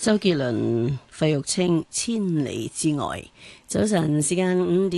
周杰倫、費玉清千里之外。早晨時間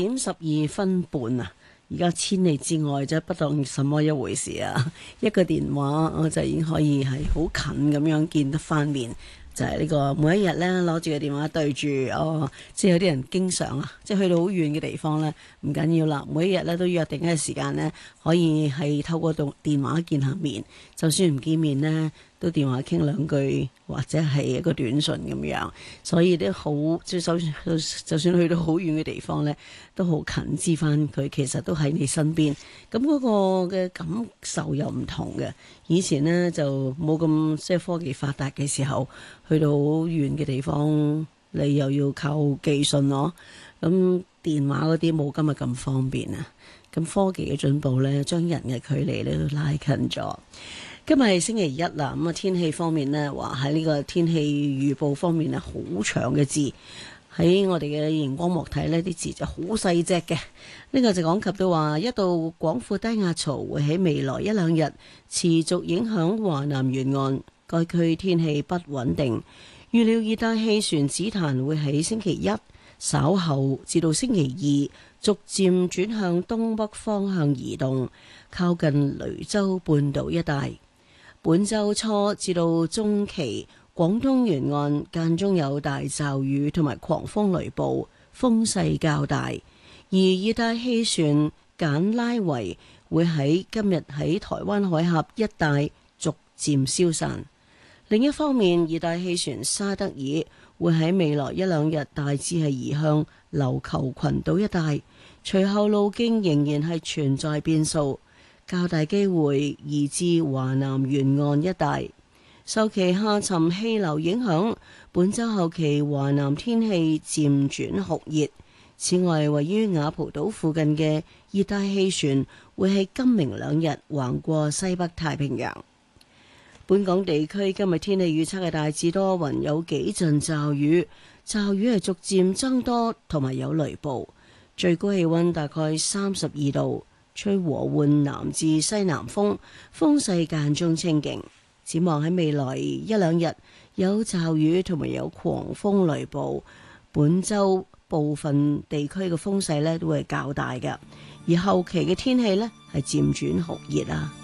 5:12啊，而家千里之外就不當什麼一回事啊，一個電話我就已經可以係好近咁樣見得翻面。就係呢個每一日咧攞住個電話對住即係有啲人經常即係去到好遠嘅地方咧，唔緊要啦，每一日咧都約定嘅時間咧，可以係透過電話見下面，就算唔見面咧，都電話傾兩句或者係一個短信咁樣，所以都好就算去到好遠嘅地方咧，都好近知翻佢其實都喺你身邊，咁嗰個嘅感受又唔同嘅。以前呢，就冇咁即係科技發達嘅時候，去到好遠嘅地方，你又要靠寄信咯。咁電話嗰啲冇今日咁方便啊。咁科技嘅進步呢，將人嘅距離呢都拉近咗。今日係星期一啦，咁天氣方面呢，話喺呢個天氣預報方面呢，好長嘅字。喺我哋嘅熒光幕睇呢啲字就好細隻嘅。呢個就講及到話，一道廣闊低壓槽會喺未來一兩日持續影響華南沿岸，該區天氣不穩定。預料熱帶氣旋紫檀會喺星期一稍後至到星期二逐漸轉向東北方向移動，靠近雷州半島一帶。本週初至到中期，廣東沿岸間中有大驟雨同埋狂風雷暴，風勢較大。而熱帶氣旋簡拉維會喺今日喺台灣海峽一帶逐漸消散。另一方面，熱帶氣旋沙德爾會喺未來一兩日大致係移向琉球群島一帶，隨後路徑仍然係存在變數，較大機會移至華南沿岸一帶。受其下沉氣流影響，本週後期華南天氣漸轉酷熱。此外，位於雅蒲島附近嘅熱帶氣旋會喺今明兩日橫過西北太平洋。本港地區今日天氣預測係大致多雲，有幾陣驟雨，驟雨係逐漸增多，同埋有雷暴。最高氣溫大概32度，吹和緩南至西南風，風勢間中清勁。展望喺未來一兩日有驟雨同埋有狂風雷暴，本週部分地區嘅風勢呢都會較大嘅，而後期嘅天氣呢係漸轉酷熱啊。